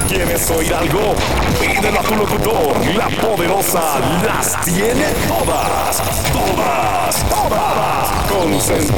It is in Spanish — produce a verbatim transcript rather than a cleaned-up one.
¿Quieres oír algo? Pídelo a tu locutor. La poderosa las tiene todas. Todas, todas. Consentido.